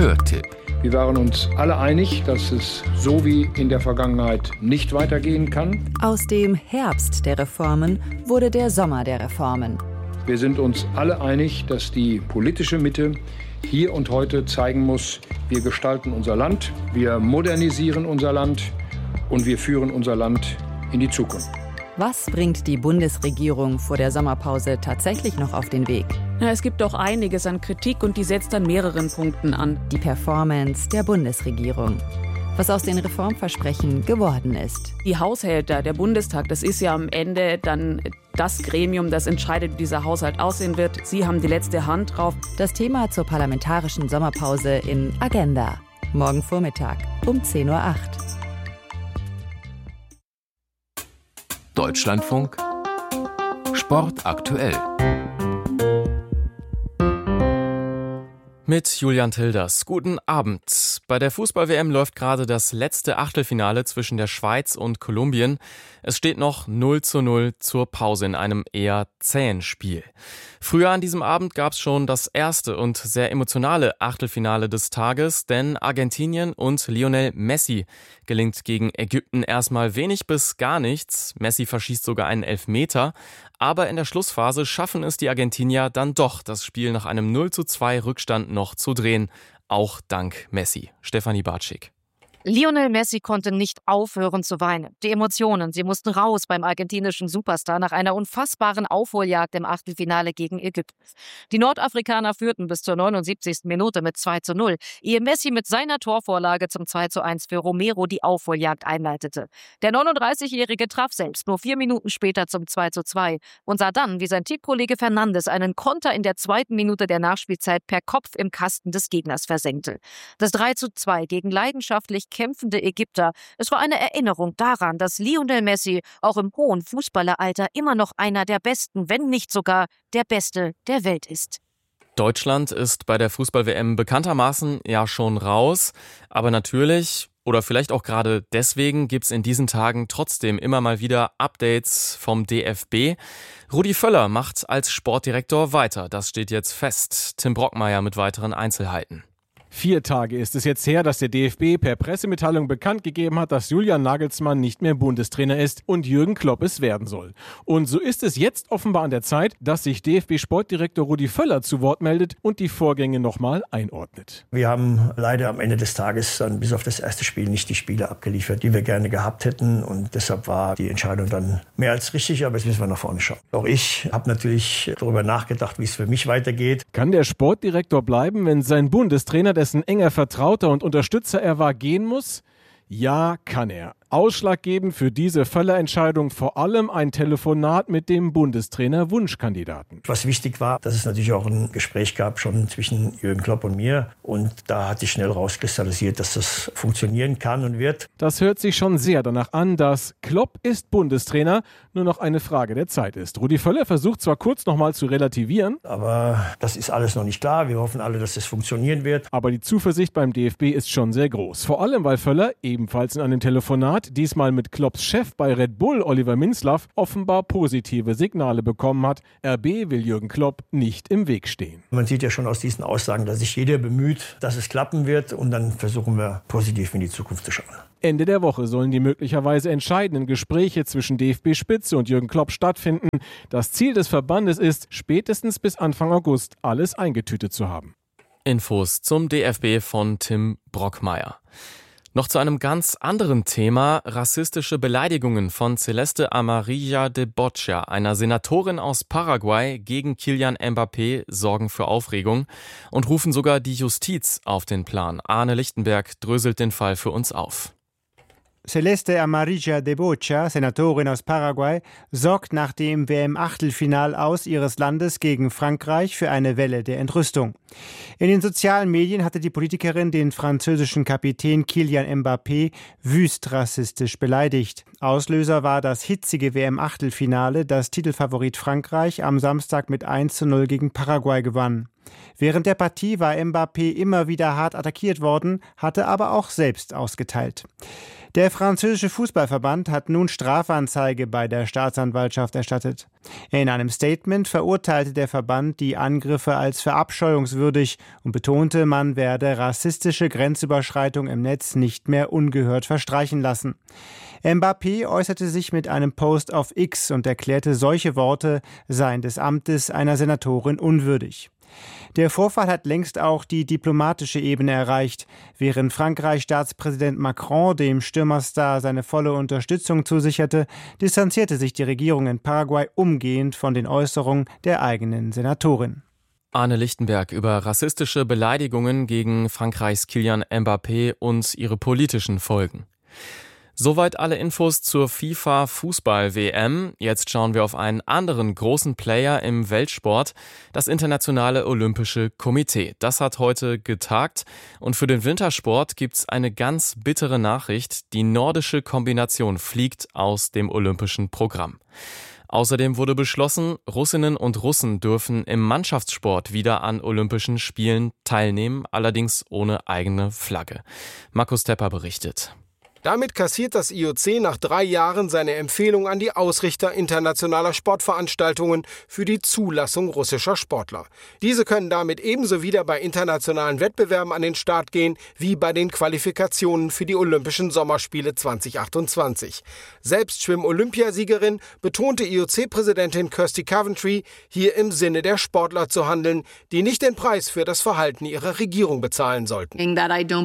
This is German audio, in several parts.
Hörtipp. Wir waren uns alle einig, dass es so wie in der Vergangenheit nicht weitergehen kann. Aus dem Herbst der Reformen wurde der Sommer der Reformen. Wir sind uns alle einig, dass die politische Mitte hier und heute zeigen muss, wir gestalten unser Land, wir modernisieren unser Land und wir führen unser Land in die Zukunft. Was bringt die Bundesregierung vor der Sommerpause tatsächlich noch auf den Weg? Es gibt doch einiges an Kritik und die setzt an mehreren Punkten an. Die Performance der Bundesregierung. Was aus den Reformversprechen geworden ist. Die Haushälter, der Bundestag, das ist ja am Ende dann das Gremium, das entscheidet, wie dieser Haushalt aussehen wird. Sie haben die letzte Hand drauf. Das Thema zur parlamentarischen Sommerpause in Agenda. Morgen Vormittag um 10:08 Uhr. Deutschlandfunk Sport aktuell. Mit Julian Tilders. Guten Abend. Bei der Fußball-WM läuft gerade das letzte Achtelfinale zwischen der Schweiz und Kolumbien. Es steht noch 0:0 zur Pause in einem eher zähen Spiel. Früher an diesem Abend gab es schon das erste und sehr emotionale Achtelfinale des Tages, denn Argentinien und Lionel Messi gelingt gegen Ägypten erstmal wenig bis gar nichts. Messi verschießt sogar einen Elfmeter. Aber in der Schlussphase schaffen es die Argentinier dann doch, das Spiel nach einem 0:2 Rückstand noch zu drehen. Auch dank Messi. Stefanie Bartschik. Lionel Messi konnte nicht aufhören zu weinen. Die Emotionen, sie mussten raus beim argentinischen Superstar nach einer unfassbaren Aufholjagd im Achtelfinale gegen Ägypten. Die Nordafrikaner führten bis zur 79. Minute mit 2:0, ehe Messi mit seiner Torvorlage zum 2:1 für Romero die Aufholjagd einleitete. Der 39-Jährige traf selbst nur 4 Minuten später zum 2:2 und sah dann, wie sein Teamkollege Fernandes einen Konter in der 2. Minute der Nachspielzeit per Kopf im Kasten des Gegners versenkte. Das 3:2 gegen leidenschaftlich kämpfende Ägypter. Es war eine Erinnerung daran, dass Lionel Messi auch im hohen Fußballeralter immer noch einer der Besten, wenn nicht sogar der Beste der Welt ist. Deutschland ist bei der Fußball-WM bekanntermaßen ja schon raus, aber natürlich oder vielleicht auch gerade deswegen gibt's in diesen Tagen trotzdem immer mal wieder Updates vom DFB. Rudi Völler macht als Sportdirektor weiter, das steht jetzt fest. Tim Brockmeier mit weiteren Einzelheiten. 4 Tage ist es jetzt her, dass der DFB per Pressemitteilung bekannt gegeben hat, dass Julian Nagelsmann nicht mehr Bundestrainer ist und Jürgen Klopp es werden soll. Und so ist es jetzt offenbar an der Zeit, dass sich DFB-Sportdirektor Rudi Völler zu Wort meldet und die Vorgänge nochmal einordnet. Wir haben leider am Ende des Tages dann bis auf das erste Spiel nicht die Spiele abgeliefert, die wir gerne gehabt hätten. Und deshalb war die Entscheidung dann mehr als richtig, aber jetzt müssen wir nach vorne schauen. Auch ich habe natürlich darüber nachgedacht, wie es für mich weitergeht. Kann der Sportdirektor bleiben, wenn sein Bundestrainer, dessen enger Vertrauter und Unterstützer er war, gehen muss? Ja, kann er. Ausschlaggebend für diese Völler-Entscheidung vor allem ein Telefonat mit dem Bundestrainer-Wunschkandidaten. Was wichtig war, dass es natürlich auch ein Gespräch gab schon zwischen Jürgen Klopp und mir. Und da hat sich schnell rauskristallisiert, dass das funktionieren kann und wird. Das hört sich schon sehr danach an, dass Klopp ist Bundestrainer, nur noch eine Frage der Zeit ist. Rudi Völler versucht zwar kurz nochmal zu relativieren, aber das ist alles noch nicht klar. Wir hoffen alle, dass es funktionieren wird. Aber die Zuversicht beim DFB ist schon sehr groß. Vor allem, weil Völler ebenfalls in einem Telefonat, diesmal mit Klopps Chef bei Red Bull, Oliver Minzlaff, offenbar positive Signale bekommen hat. RB will Jürgen Klopp nicht im Weg stehen. Man sieht ja schon aus diesen Aussagen, dass sich jeder bemüht, dass es klappen wird. Und dann versuchen wir positiv in die Zukunft zu schauen. Ende der Woche sollen die möglicherweise entscheidenden Gespräche zwischen DFB-Spitze und Jürgen Klopp stattfinden. Das Ziel des Verbandes ist, spätestens bis Anfang August alles eingetütet zu haben. Infos zum DFB von Tim Brockmeier. Noch zu einem ganz anderen Thema: rassistische Beleidigungen von Celeste Amarilla de Boccia, einer Senatorin aus Paraguay, gegen Kylian Mbappé sorgen für Aufregung und rufen sogar die Justiz auf den Plan. Arne Lichtenberg dröselt den Fall für uns auf. Celeste Amarilla de Boccia, Senatorin aus Paraguay, sorgt nach dem WM-Achtelfinal-Aus ihres Landes gegen Frankreich für eine Welle der Entrüstung. In den sozialen Medien hatte die Politikerin den französischen Kapitän Kylian Mbappé wüst rassistisch beleidigt. Auslöser war das hitzige WM-Achtelfinale, das Titelfavorit Frankreich am Samstag mit 1:0 gegen Paraguay gewann. Während der Partie war Mbappé immer wieder hart attackiert worden, hatte aber auch selbst ausgeteilt. Der französische Fußballverband hat nun Strafanzeige bei der Staatsanwaltschaft erstattet. In einem Statement verurteilte der Verband die Angriffe als verabscheuungswürdig und betonte, man werde rassistische Grenzüberschreitung im Netz nicht mehr ungehört verstreichen lassen. Mbappé äußerte sich mit einem Post auf X und erklärte, solche Worte seien des Amtes einer Senatorin unwürdig. Der Vorfall hat längst auch die diplomatische Ebene erreicht. Während Frankreichs Staatspräsident Macron dem Stürmerstar seine volle Unterstützung zusicherte, distanzierte sich die Regierung in Paraguay umgehend von den Äußerungen der eigenen Senatorin. Arne Lichtenberg über rassistische Beleidigungen gegen Frankreichs Kylian Mbappé und ihre politischen Folgen. Soweit alle Infos zur FIFA-Fußball-WM. Jetzt schauen wir auf einen anderen großen Player im Weltsport, das Internationale Olympische Komitee. Das hat heute getagt und für den Wintersport gibt's eine ganz bittere Nachricht. Die nordische Kombination fliegt aus dem olympischen Programm. Außerdem wurde beschlossen, Russinnen und Russen dürfen im Mannschaftssport wieder an Olympischen Spielen teilnehmen, allerdings ohne eigene Flagge. Markus Tepper berichtet. Damit kassiert das IOC nach 3 Jahren seine Empfehlung an die Ausrichter internationaler Sportveranstaltungen für die Zulassung russischer Sportler. Diese können damit ebenso wieder bei internationalen Wettbewerben an den Start gehen, wie bei den Qualifikationen für die Olympischen Sommerspiele 2028. Selbst Schwimm-Olympiasiegerin betonte IOC-Präsidentin Kirsty Coventry, hier im Sinne der Sportler zu handeln, die nicht den Preis für das Verhalten ihrer Regierung bezahlen sollten.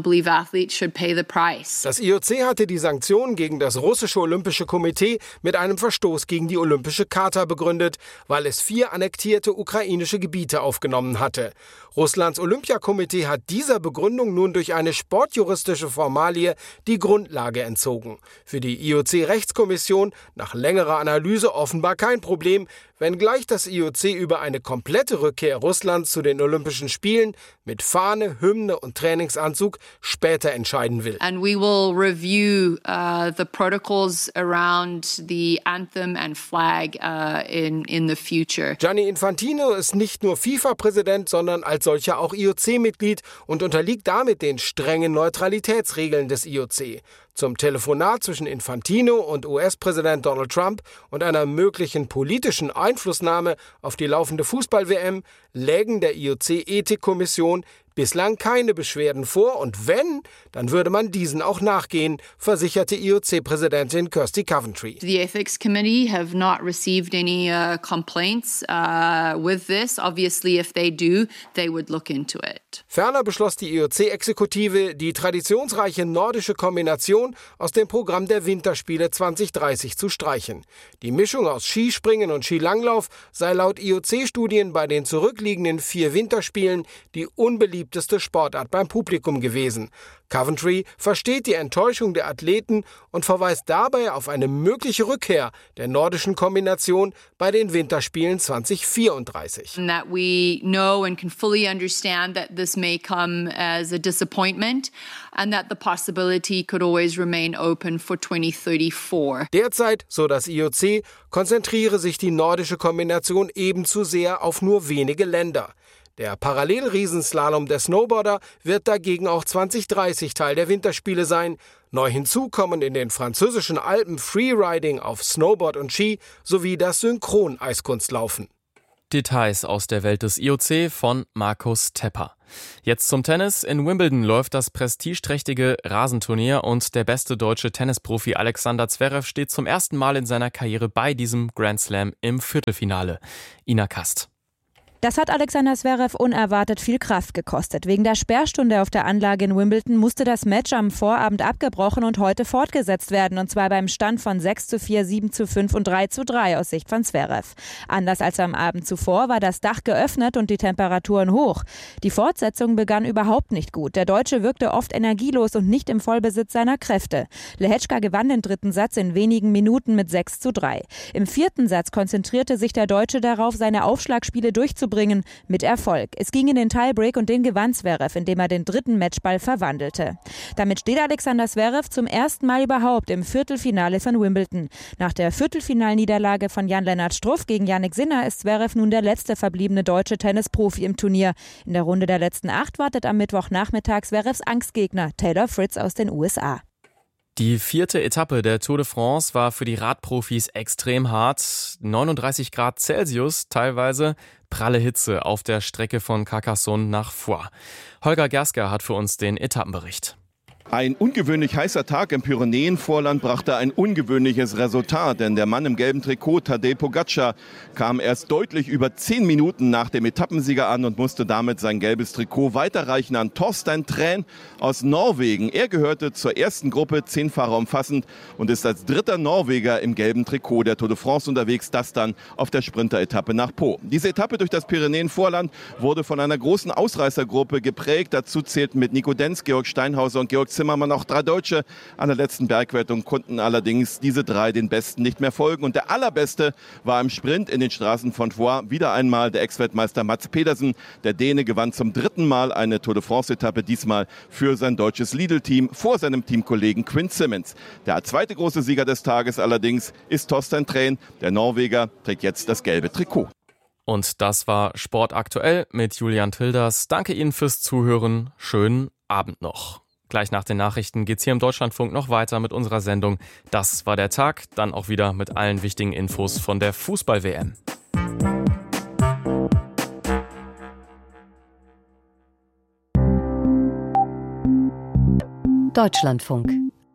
Das IOC hatte die Sanktionen gegen das russische Olympische Komitee mit einem Verstoß gegen die Olympische Charta begründet, weil es 4 annektierte ukrainische Gebiete aufgenommen hatte. Russlands Olympiakomitee hat dieser Begründung nun durch eine sportjuristische Formalie die Grundlage entzogen. Für die IOC-Rechtskommission nach längerer Analyse offenbar kein Problem, wenngleich das IOC über eine komplette Rückkehr Russlands zu den Olympischen Spielen mit Fahne, Hymne und Trainingsanzug später entscheiden will. And we will review the protocols around the anthem and flag in the future. Gianni Infantino ist nicht nur FIFA-Präsident, sondern als solcher auch IOC-Mitglied und unterliegt damit den strengen Neutralitätsregeln des IOC. Zum Telefonat zwischen Infantino und US-Präsident Donald Trump und einer möglichen politischen Einflussnahme auf die laufende Fußball-WM lägen der IOC-Ethikkommission bislang keine Beschwerden vor und wenn, dann würde man diesen auch nachgehen, versicherte IOC-Präsidentin Kirsty Coventry. The Ethics Committee have not received any complaints with this. Obviously, if they do, they would look into it. Ferner beschloss die IOC-Exekutive, die traditionsreiche nordische Kombination aus dem Programm der Winterspiele 2030 zu streichen. Die Mischung aus Skispringen und Skilanglauf sei laut IOC-Studien bei den zurückliegenden 4 Winterspielen die unbeliebteste Sportart beim Publikum gewesen. Coventry versteht die Enttäuschung der Athleten und verweist dabei auf eine mögliche Rückkehr der nordischen Kombination bei den Winterspielen 2034. And that we know and can fully understand that this may come as a disappointment and that the possibility could always remain open for 2034. Derzeit, so das IOC, konzentriere sich die nordische Kombination ebenzu sehr auf nur wenige Länder. Der Parallelriesenslalom der Snowboarder wird dagegen auch 2030 Teil der Winterspiele sein. Neu hinzu kommen in den französischen Alpen Freeriding auf Snowboard und Ski sowie das Synchron-Eiskunstlaufen. Details aus der Welt des IOC von Markus Tepper. Jetzt zum Tennis. In Wimbledon läuft das prestigeträchtige Rasenturnier und der beste deutsche Tennisprofi Alexander Zverev steht zum ersten Mal in seiner Karriere bei diesem Grand Slam im Viertelfinale. Ina Kast. Das hat Alexander Zverev unerwartet viel Kraft gekostet. Wegen der Sperrstunde auf der Anlage in Wimbledon musste das Match am Vorabend abgebrochen und heute fortgesetzt werden. Und zwar beim Stand von 6:4, 7:5 und 3:3 aus Sicht von Zverev. Anders als am Abend zuvor war das Dach geöffnet und die Temperaturen hoch. Die Fortsetzung begann überhaupt nicht gut. Der Deutsche wirkte oft energielos und nicht im Vollbesitz seiner Kräfte. Lehečka gewann den 3. Satz in wenigen Minuten mit 6:3. Im 4. Satz konzentrierte sich der Deutsche darauf, seine Aufschlagspiele durchzubringen, mit Erfolg. Es ging in den Tiebreak und den gewann Zverev, indem er den 3. Matchball verwandelte. Damit steht Alexander Zverev zum ersten Mal überhaupt im Viertelfinale von Wimbledon. Nach der Viertelfinalniederlage von Jan-Lennart Struff gegen Jannik Sinner ist Zverev nun der letzte verbliebene deutsche Tennisprofi im Turnier. In der Runde der letzten 8 wartet am Mittwochnachmittag Zverevs Angstgegner Taylor Fritz aus den USA. Die 4. Etappe der Tour de France war für die Radprofis extrem hart. 39 Grad Celsius, teilweise pralle Hitze auf der Strecke von Carcassonne nach Foix. Holger Gersker hat für uns den Etappenbericht. Ein ungewöhnlich heißer Tag im Pyrenäenvorland brachte ein ungewöhnliches Resultat, denn der Mann im gelben Trikot, Tadej Pogačar, kam erst deutlich über 10 Minuten nach dem Etappensieger an und musste damit sein gelbes Trikot weiterreichen an Torstein Træn aus Norwegen. Er gehörte zur ersten Gruppe, 10 Fahrer umfassend, und ist als dritter Norweger im gelben Trikot der Tour de France unterwegs, das dann auf der Sprinteretappe nach Pau. Diese Etappe durch das Pyrenäenvorland wurde von einer großen Ausreißergruppe geprägt. Dazu zählten mit Nico Denz, Georg Steinhauser und Georg Zimmermann auch 3 Deutsche. An der letzten Bergwertung konnten allerdings diese 3 den Besten nicht mehr folgen. Und der Allerbeste war im Sprint in den Straßen von Foix wieder einmal der Ex-Weltmeister Mads Pedersen. Der Däne gewann zum 3. Mal eine Tour de France-Etappe, diesmal für sein deutsches Lidl-Team vor seinem Teamkollegen Quinn Simmons. Der zweite große Sieger des Tages allerdings ist Torstein Træn. Der Norweger trägt jetzt das gelbe Trikot. Und das war Sport aktuell mit Julian Tilders. Danke Ihnen fürs Zuhören. Schönen Abend noch. Gleich nach den Nachrichten geht's hier im Deutschlandfunk noch weiter mit unserer Sendung Das war der Tag. Dann auch wieder mit allen wichtigen Infos von der Fußball-WM. Deutschlandfunk.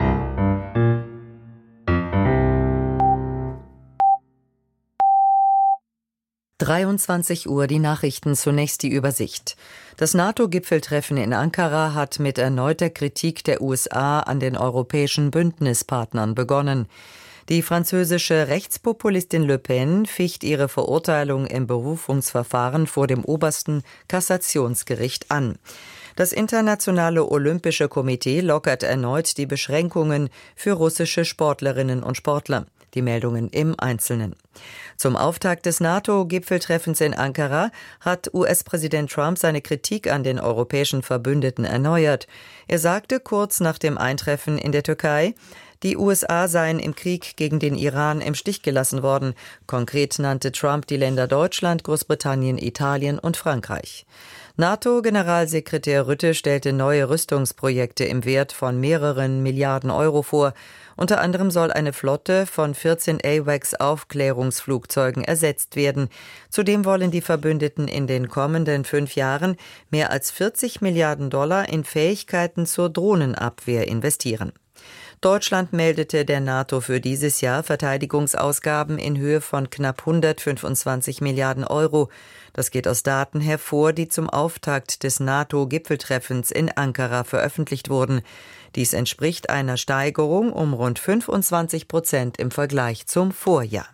Uhr, die Nachrichten, zunächst die Übersicht. Das NATO-Gipfeltreffen in Ankara hat mit erneuter Kritik der USA an den europäischen Bündnispartnern begonnen. Die französische Rechtspopulistin Le Pen ficht ihre Verurteilung im Berufungsverfahren vor dem obersten Kassationsgericht an. Das Internationale Olympische Komitee lockert erneut die Beschränkungen für russische Sportlerinnen und Sportler. Die Meldungen im Einzelnen. Zum Auftakt des NATO-Gipfeltreffens in Ankara hat US-Präsident Trump seine Kritik an den europäischen Verbündeten erneuert. Er sagte kurz nach dem Eintreffen in der Türkei, die USA seien im Krieg gegen den Iran im Stich gelassen worden. Konkret nannte Trump die Länder Deutschland, Großbritannien, Italien und Frankreich. NATO-Generalsekretär Rutte stellte neue Rüstungsprojekte im Wert von mehreren Milliarden Euro vor. Unter anderem soll eine Flotte von 14 AWACS-Aufklärungsflugzeugen ersetzt werden. Zudem wollen die Verbündeten in den kommenden 5 Jahren mehr als $40 Milliarden in Fähigkeiten zur Drohnenabwehr investieren. Deutschland meldete der NATO für dieses Jahr Verteidigungsausgaben in Höhe von knapp 125 Milliarden Euro. Das geht aus Daten hervor, die zum Auftakt des NATO-Gipfeltreffens in Ankara veröffentlicht wurden. Dies entspricht einer Steigerung um rund 25% im Vergleich zum Vorjahr.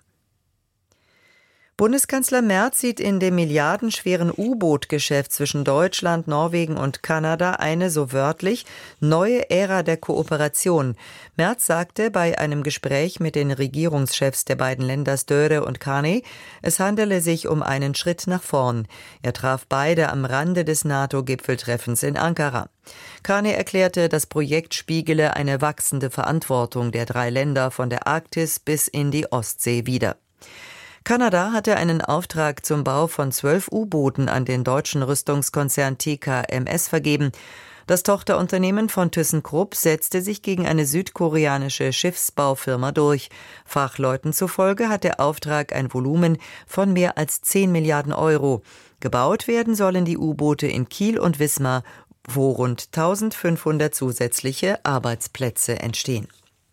Bundeskanzler Merz sieht in dem milliardenschweren U-Boot-Geschäft zwischen Deutschland, Norwegen und Kanada eine, so wörtlich, neue Ära der Kooperation. Merz sagte bei einem Gespräch mit den Regierungschefs der beiden Länder Støre und Carney, es handele sich um einen Schritt nach vorn. Er traf beide am Rande des NATO-Gipfeltreffens in Ankara. Carney erklärte, das Projekt spiegele eine wachsende Verantwortung der 3 Länder von der Arktis bis in die Ostsee wider. Kanada hatte einen Auftrag zum Bau von 12 U-Booten an den deutschen Rüstungskonzern TKMS vergeben. Das Tochterunternehmen von ThyssenKrupp setzte sich gegen eine südkoreanische Schiffsbaufirma durch. Fachleuten zufolge hat der Auftrag ein Volumen von mehr als 10 Milliarden Euro. Gebaut werden sollen die U-Boote in Kiel und Wismar, wo rund 1500 zusätzliche Arbeitsplätze entstehen.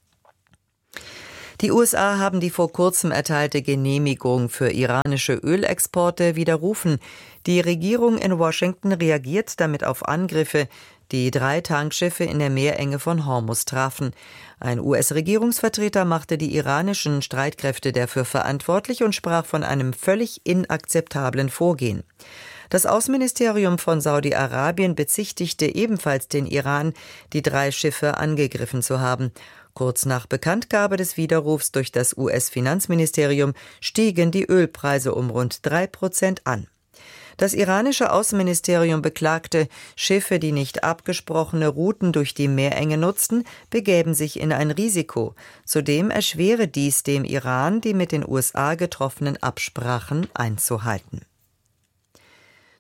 Die USA haben die vor kurzem erteilte Genehmigung für iranische Ölexporte widerrufen. Die Regierung in Washington reagiert damit auf Angriffe, die 3 Tankschiffe in der Meerenge von Hormuz trafen. Ein US-Regierungsvertreter machte die iranischen Streitkräfte dafür verantwortlich und sprach von einem völlig inakzeptablen Vorgehen. Das Außenministerium von Saudi-Arabien bezichtigte ebenfalls den Iran, die 3 Schiffe angegriffen zu haben. Kurz nach Bekanntgabe des Widerrufs durch das US-Finanzministerium stiegen die Ölpreise um rund 3% an. Das iranische Außenministerium beklagte, Schiffe, die nicht abgesprochene Routen durch die Meerenge nutzten, begäben sich in ein Risiko. Zudem erschwere dies dem Iran, die mit den USA getroffenen Absprachen einzuhalten.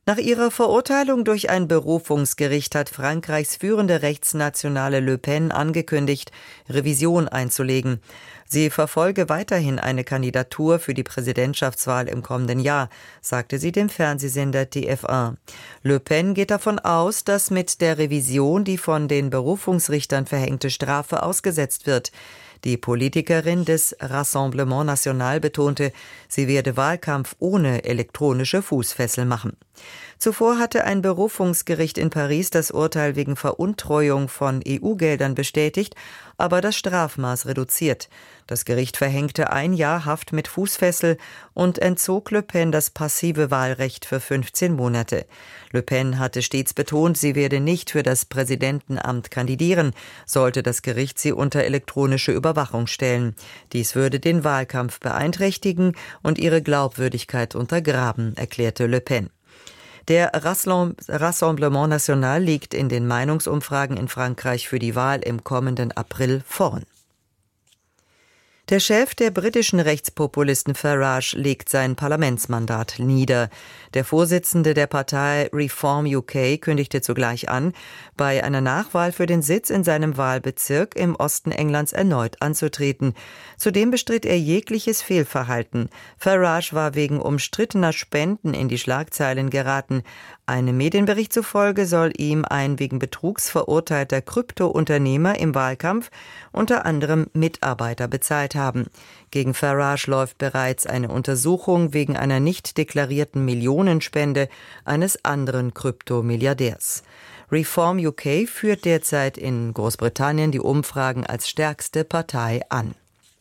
Nach ihrer Verurteilung durch ein Berufungsgericht hat Frankreichs führende Rechtsnationale Le Pen angekündigt, Revision einzulegen. Sie verfolge weiterhin eine Kandidatur für die Präsidentschaftswahl im kommenden Jahr, sagte sie dem Fernsehsender TF1. Le Pen geht davon aus, dass mit der Revision die von den Berufungsrichtern verhängte Strafe ausgesetzt wird. Die Politikerin des Rassemblement National betonte, sie werde Wahlkampf ohne elektronische Fußfessel machen. Zuvor hatte ein Berufungsgericht in Paris das Urteil wegen Veruntreuung von EU-Geldern bestätigt, aber das Strafmaß reduziert. Das Gericht verhängte 1 Jahr Haft mit Fußfessel und entzog Le Pen das passive Wahlrecht für 15 Monate. Le Pen hatte stets betont, sie werde nicht für das Präsidentenamt kandidieren, sollte das Gericht sie unter elektronische Überwachung stellen. Dies würde den Wahlkampf beeinträchtigen und ihre Glaubwürdigkeit untergraben, erklärte Le Pen. Der Rassemblement National liegt in den Meinungsumfragen in Frankreich für die Wahl im kommenden April vorn. Der Chef der britischen Rechtspopulisten Farage legt sein Parlamentsmandat nieder. Der Vorsitzende der Partei Reform UK kündigte zugleich an, bei einer Nachwahl für den Sitz in seinem Wahlbezirk im Osten Englands erneut anzutreten. Zudem bestritt er jegliches Fehlverhalten. Farage war wegen umstrittener Spenden in die Schlagzeilen geraten. Einem Medienbericht zufolge soll ihm ein wegen Betrugs verurteilter Kryptounternehmer im Wahlkampf unter anderem Mitarbeiter bezahlt haben. Gegen Farage läuft bereits eine Untersuchung wegen einer nicht deklarierten Millionenspende eines anderen Kryptomilliardärs. Reform UK führt derzeit in Großbritannien die Umfragen als stärkste Partei an.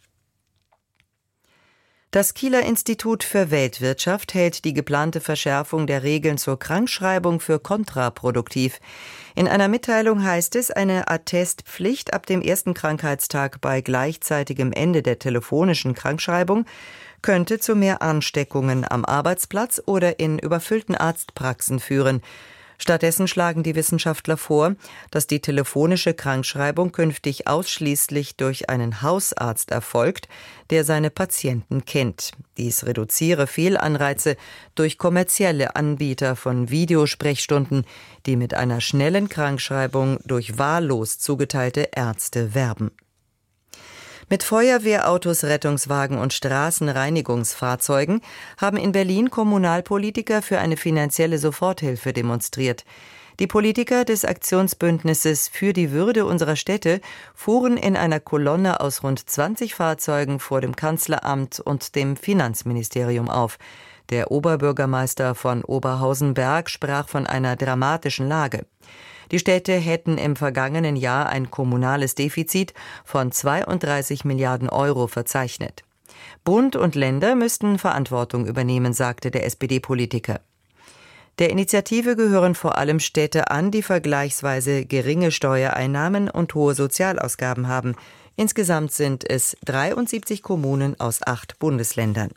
Das Kieler Institut für Weltwirtschaft hält die geplante Verschärfung der Regeln zur Krankschreibung für kontraproduktiv. In einer Mitteilung heißt es, eine Attestpflicht ab dem ersten Krankheitstag bei gleichzeitigem Ende der telefonischen Krankschreibung könnte zu mehr Ansteckungen am Arbeitsplatz oder in überfüllten Arztpraxen führen. Stattdessen schlagen die Wissenschaftler vor, dass die telefonische Krankschreibung künftig ausschließlich durch einen Hausarzt erfolgt, der seine Patienten kennt. Dies reduziere Fehlanreize durch kommerzielle Anbieter von Videosprechstunden, die mit einer schnellen Krankschreibung durch wahllos zugeteilte Ärzte werben. Mit Feuerwehrautos, Rettungswagen und Straßenreinigungsfahrzeugen haben in Berlin Kommunalpolitiker für eine finanzielle Soforthilfe demonstriert. Die Politiker des Aktionsbündnisses für die Würde unserer Städte fuhren in einer Kolonne aus rund 20 Fahrzeugen vor dem Kanzleramt und dem Finanzministerium auf. Der Oberbürgermeister von Oberhausen-Berg sprach von einer dramatischen Lage. Die Städte hätten im vergangenen Jahr ein kommunales Defizit von 32 Milliarden Euro verzeichnet. Bund und Länder müssten Verantwortung übernehmen, sagte der SPD-Politiker. Der Initiative gehören vor allem Städte an, die vergleichsweise geringe Steuereinnahmen und hohe Sozialausgaben haben. Insgesamt sind es 73 Kommunen aus 8 Bundesländern.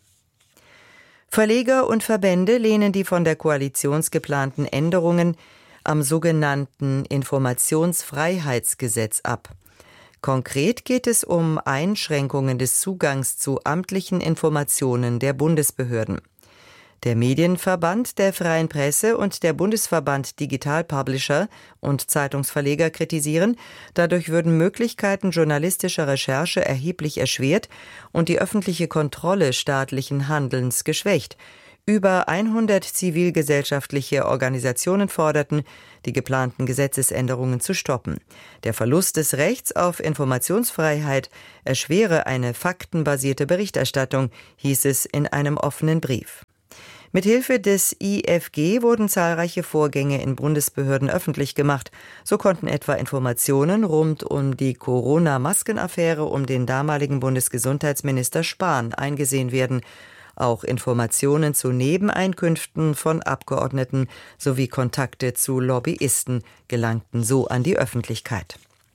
Verleger und Verbände lehnen die von der Koalition geplanten Änderungen am sogenannten Informationsfreiheitsgesetz ab. Konkret geht es um Einschränkungen des Zugangs zu amtlichen Informationen der Bundesbehörden. Der Medienverband der Freien Presse und der Bundesverband Digital Publisher und Zeitungsverleger kritisieren, dadurch würden Möglichkeiten journalistischer Recherche erheblich erschwert und die öffentliche Kontrolle staatlichen Handelns geschwächt. Über 100 zivilgesellschaftliche Organisationen forderten, die geplanten Gesetzesänderungen zu stoppen. Der Verlust des Rechts auf Informationsfreiheit erschwere eine faktenbasierte Berichterstattung, hieß es in einem offenen Brief. Mithilfe des IFG wurden zahlreiche Vorgänge in Bundesbehörden öffentlich gemacht. So konnten etwa Informationen rund um die Corona-Maskenaffäre um den damaligen Bundesgesundheitsminister Spahn eingesehen werden. Auch Informationen zu Nebeneinkünften von Abgeordneten sowie Kontakte zu Lobbyisten gelangten so an die Öffentlichkeit.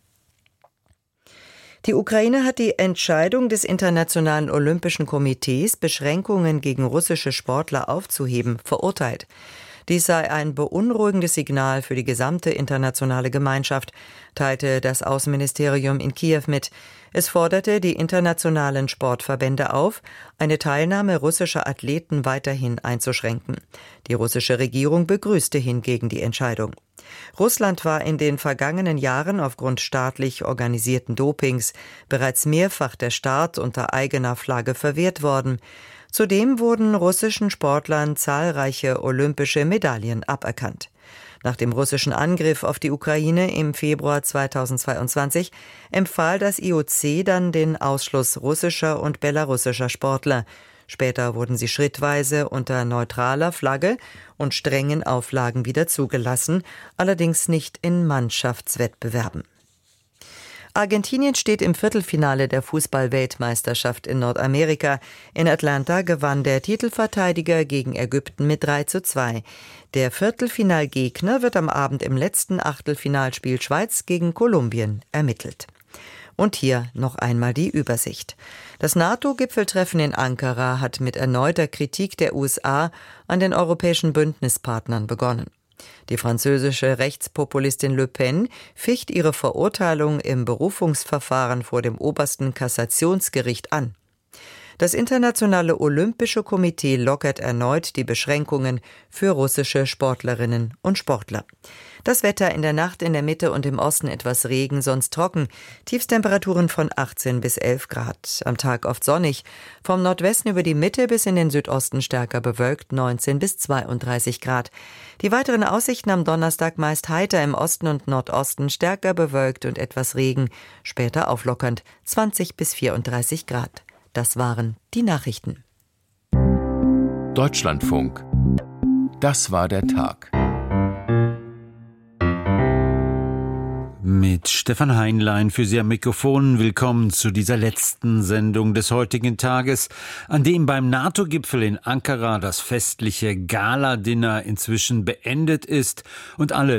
Die Ukraine hat die Entscheidung des Internationalen Olympischen Komitees, Beschränkungen gegen russische Sportler aufzuheben, verurteilt. Dies sei ein beunruhigendes Signal für die gesamte internationale Gemeinschaft, teilte das Außenministerium in Kiew mit. Es forderte die internationalen Sportverbände auf, eine Teilnahme russischer Athleten weiterhin einzuschränken. Die russische Regierung begrüßte hingegen die Entscheidung. Russland war in den vergangenen Jahren aufgrund staatlich organisierten Dopings bereits mehrfach der Start unter eigener Flagge verwehrt worden. Zudem wurden russischen Sportlern zahlreiche olympische Medaillen aberkannt. Nach dem russischen Angriff auf die Ukraine im Februar 2022 empfahl das IOC dann den Ausschluss russischer und belarussischer Sportler. Später wurden sie schrittweise unter neutraler Flagge und strengen Auflagen wieder zugelassen, allerdings nicht in Mannschaftswettbewerben. Argentinien steht im Viertelfinale der Fußball-Weltmeisterschaft in Nordamerika. In Atlanta gewann der Titelverteidiger gegen Ägypten mit 3:2. Der Viertelfinalgegner wird am Abend im letzten Achtelfinalspiel Schweiz gegen Kolumbien ermittelt. Und hier noch einmal die Übersicht. Das NATO-Gipfeltreffen in Ankara hat mit erneuter Kritik der USA an den europäischen Bündnispartnern begonnen. Die französische Rechtspopulistin Le Pen ficht ihre Verurteilung im Berufungsverfahren vor dem obersten Kassationsgericht an. Das Internationale Olympische Komitee lockert erneut die Beschränkungen für russische Sportlerinnen und Sportler. Das Wetter in der Nacht in der Mitte und im Osten etwas Regen, sonst trocken. Tiefstemperaturen von 18 bis 11 Grad. Am Tag oft sonnig. Vom Nordwesten über die Mitte bis in den Südosten stärker bewölkt, 19 bis 32 Grad. Die weiteren Aussichten am Donnerstag meist heiter, im Osten und Nordosten stärker bewölkt und etwas Regen. Später auflockernd, 20 bis 34 Grad. Das waren die Nachrichten. Deutschlandfunk. Das war der Tag. Mit Stefan Heinlein für Sie am Mikrofon. Willkommen zu dieser letzten Sendung des heutigen Tages, an dem beim NATO-Gipfel in Ankara das festliche Gala-Dinner inzwischen beendet ist und alle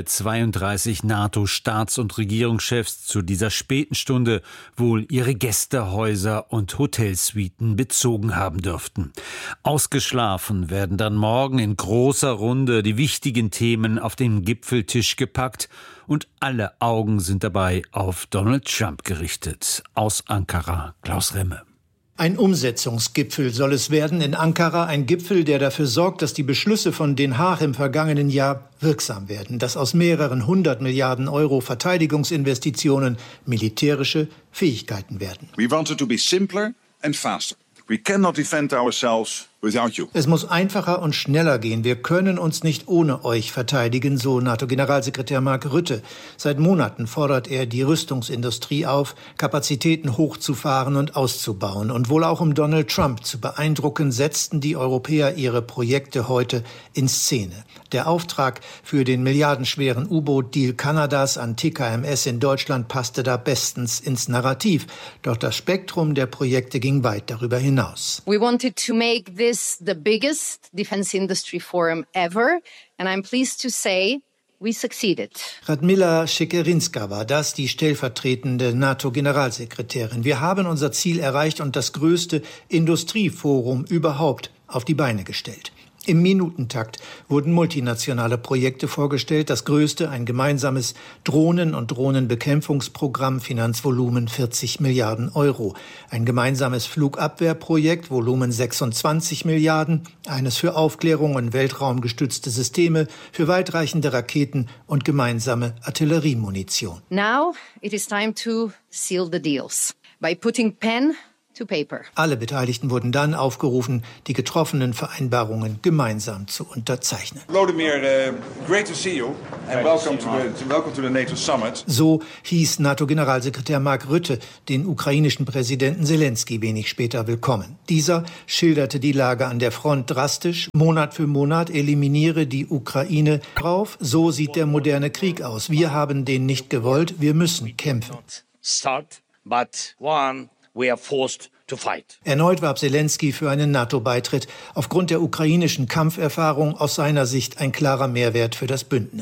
32 NATO-Staats- und Regierungschefs zu dieser späten Stunde wohl ihre Gästehäuser und Hotelsuiten bezogen haben dürften. Ausgeschlafen werden dann morgen in großer Runde die wichtigen Themen auf den Gipfeltisch gepackt und alle Augen sind dabei auf Donald Trump gerichtet. Aus Ankara, Klaus Remme. Ein Umsetzungsgipfel soll es werden in Ankara, ein Gipfel, der dafür sorgt, dass die Beschlüsse von Den Haag im vergangenen Jahr wirksam werden, dass aus mehreren 100 Milliarden Euro Verteidigungsinvestitionen militärische Fähigkeiten werden. We want it to be simpler and faster. We cannot defend ourselves without you. Es muss einfacher und schneller gehen. Wir können uns nicht ohne euch verteidigen, so NATO-Generalsekretär Mark Rutte. Seit Monaten fordert er die Rüstungsindustrie auf, Kapazitäten hochzufahren und auszubauen. Und wohl auch um Donald Trump zu beeindrucken, setzten die Europäer ihre Projekte heute in Szene. Der Auftrag für den milliardenschweren U-Boot-Deal Kanadas an TKMS in Deutschland passte da bestens ins Narrativ. Doch das Spektrum der Projekte ging weit darüber hinaus. We wanted to make this the biggest defense industry forum ever, and I'm pleased to say we succeeded. Radmila Šekerinska war das, die stellvertretende NATO-Generalsekretärin. Wir haben unser Ziel erreicht und das größte Industrieforum überhaupt auf die Beine gestellt. Im Minutentakt wurden multinationale Projekte vorgestellt. Das größte, ein gemeinsames Drohnen- und Drohnenbekämpfungsprogramm, Finanzvolumen 40 Milliarden Euro. Ein gemeinsames Flugabwehrprojekt, Volumen 26 Milliarden. Eines für Aufklärung und weltraumgestützte Systeme, für weitreichende Raketen und gemeinsame Artilleriemunition. Now it is time to seal the deals by putting pen to paper. Alle Beteiligten wurden dann aufgerufen, die getroffenen Vereinbarungen gemeinsam zu unterzeichnen. Volodymyr, great to see you and welcome to the NATO Summit. So hieß NATO-Generalsekretär Mark Rutte den ukrainischen Präsidenten Zelensky wenig später willkommen. Dieser schilderte die Lage an der Front drastisch. Monat für Monat eliminiere die Ukraine drauf. So sieht der moderne Krieg aus. Wir haben den nicht gewollt. Wir müssen kämpfen. Start, but one. We are forced to fight. Erneut warb Zelensky für einen NATO-Beitritt. Aufgrund der ukrainischen Kampferfahrung aus seiner Sicht ein klarer Mehrwert für das Bündnis.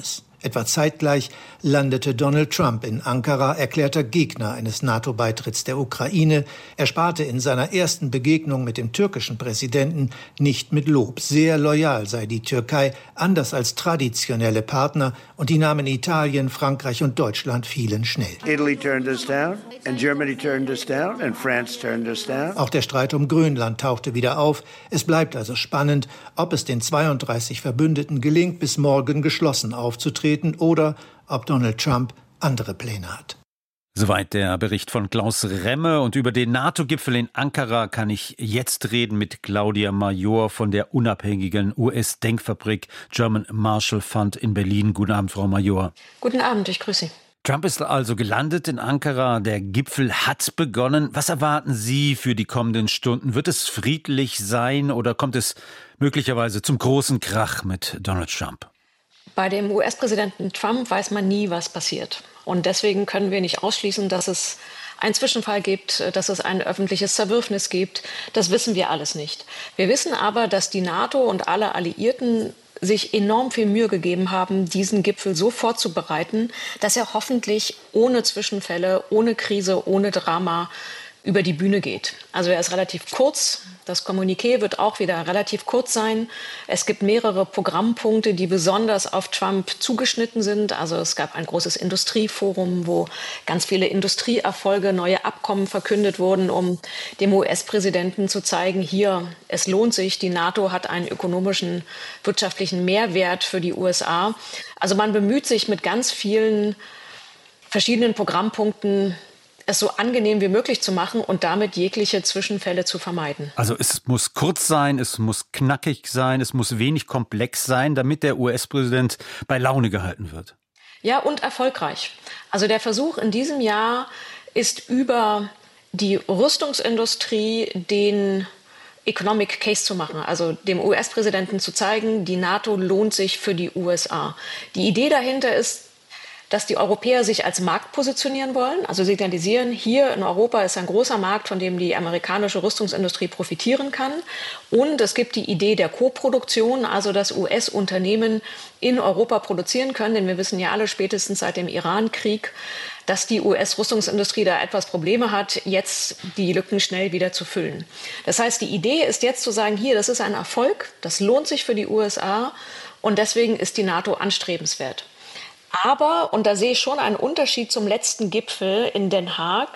Etwa zeitgleich landete Donald Trump in Ankara, erklärter Gegner eines NATO-Beitritts der Ukraine. Er sparte in seiner ersten Begegnung mit dem türkischen Präsidenten nicht mit Lob. Sehr loyal sei die Türkei, anders als traditionelle Partner. Und die Namen Italien, Frankreich und Deutschland fielen schnell. Italy turned us down and Germany turned us down and France turned us down. Auch der Streit um Grönland tauchte wieder auf. Es bleibt also spannend, ob es den 32 Verbündeten gelingt, bis morgen geschlossen aufzutreten oder ob Donald Trump andere Pläne hat. Soweit der Bericht von Klaus Remme. Und über den NATO-Gipfel in Ankara kann ich jetzt reden mit Claudia Major von der unabhängigen US-Denkfabrik German Marshall Fund in Berlin. Guten Abend, Frau Major. Guten Abend, ich grüße Sie. Trump ist also gelandet in Ankara. Der Gipfel hat begonnen. Was erwarten Sie für die kommenden Stunden? Wird es friedlich sein oder kommt es möglicherweise zum großen Krach mit Donald Trump? Bei dem US-Präsidenten Trump weiß man nie, was passiert. Und deswegen können wir nicht ausschließen, dass es einen Zwischenfall gibt, dass es ein öffentliches Zerwürfnis gibt. Das wissen wir alles nicht. Wir wissen aber, dass die NATO und alle Alliierten sich enorm viel Mühe gegeben haben, diesen Gipfel so vorzubereiten, dass er hoffentlich ohne Zwischenfälle, ohne Krise, ohne Drama über die Bühne geht. Also er ist relativ kurz. Das Kommuniqué wird auch wieder relativ kurz sein. Es gibt mehrere Programmpunkte, die besonders auf Trump zugeschnitten sind. Also es gab ein großes Industrieforum, wo ganz viele Industrieerfolge, neue Abkommen verkündet wurden, um dem US-Präsidenten zu zeigen, hier, es lohnt sich, die NATO hat einen ökonomischen, wirtschaftlichen Mehrwert für die USA. Also man bemüht sich mit ganz vielen verschiedenen Programmpunkten, es so angenehm wie möglich zu machen und damit jegliche Zwischenfälle zu vermeiden. Also es muss kurz sein, es muss knackig sein, es muss wenig komplex sein, damit der US-Präsident bei Laune gehalten wird. Ja, und erfolgreich. Also der Versuch in diesem Jahr ist über die Rüstungsindustrie den Economic Case zu machen, also dem US-Präsidenten zu zeigen, die NATO lohnt sich für die USA. Die Idee dahinter ist, dass die Europäer sich als Markt positionieren wollen, also signalisieren, hier in Europa ist ein großer Markt, von dem die amerikanische Rüstungsindustrie profitieren kann. Und es gibt die Idee der Koproduktion, also dass US-Unternehmen in Europa produzieren können, denn wir wissen ja alle spätestens seit dem Iran-Krieg, dass die US-Rüstungsindustrie da etwas Probleme hat, jetzt die Lücken schnell wieder zu füllen. Das heißt, die Idee ist jetzt zu sagen, hier, das ist ein Erfolg, das lohnt sich für die USA und deswegen ist die NATO anstrebenswert. Aber, und da sehe ich schon einen Unterschied zum letzten Gipfel in Den Haag,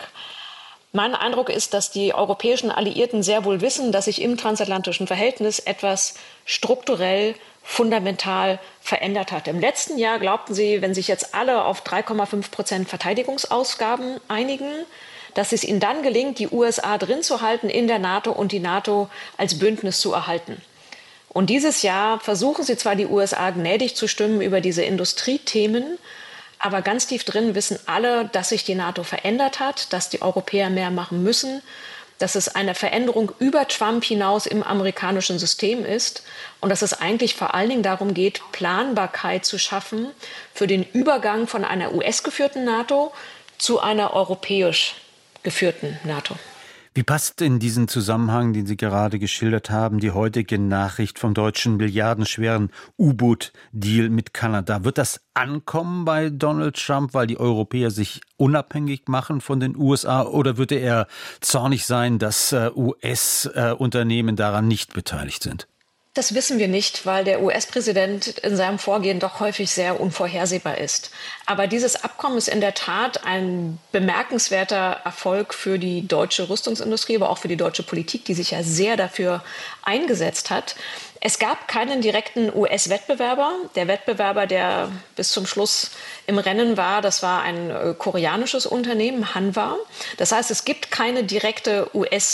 mein Eindruck ist, dass die europäischen Alliierten sehr wohl wissen, dass sich im transatlantischen Verhältnis etwas strukturell, fundamental verändert hat. Im letzten Jahr glaubten sie, wenn sich jetzt alle auf 3,5% Verteidigungsausgaben einigen, dass es ihnen dann gelingt, die USA drin zu halten in der NATO und die NATO als Bündnis zu erhalten. Und dieses Jahr versuchen sie zwar, die USA gnädig zu stimmen über diese Industriethemen, aber ganz tief drin wissen alle, dass sich die NATO verändert hat, dass die Europäer mehr machen müssen, dass es eine Veränderung über Trump hinaus im amerikanischen System ist und dass es eigentlich vor allen Dingen darum geht, Planbarkeit zu schaffen für den Übergang von einer US-geführten NATO zu einer europäisch geführten NATO. Wie passt in diesen Zusammenhang, den Sie gerade geschildert haben, die heutige Nachricht vom deutschen milliardenschweren U-Boot-Deal mit Kanada? Wird das ankommen bei Donald Trump, weil die Europäer sich unabhängig machen von den USA? Oder würde er zornig sein, dass US-Unternehmen daran nicht beteiligt sind? Das wissen wir nicht, weil der US-Präsident in seinem Vorgehen doch häufig sehr unvorhersehbar ist. Aber dieses Abkommen ist in der Tat ein bemerkenswerter Erfolg für die deutsche Rüstungsindustrie, aber auch für die deutsche Politik, die sich ja sehr dafür eingesetzt hat. Es gab keinen direkten US-Wettbewerber. Der Wettbewerber, der bis zum Schluss im Rennen war, das war ein koreanisches Unternehmen, Hanwha. Das heißt, es gibt keine direkte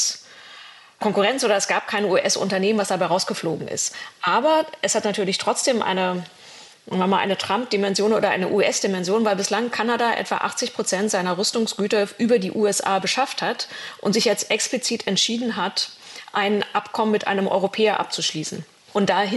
US-Konkurrenz oder es gab kein US-Unternehmen, was dabei rausgeflogen ist. Aber es hat natürlich trotzdem eine Trump-Dimension oder eine US-Dimension, weil bislang Kanada etwa 80% seiner Rüstungsgüter über die USA beschafft hat und sich jetzt explizit entschieden hat, ein Abkommen mit einem Europäer abzuschließen. Und dahin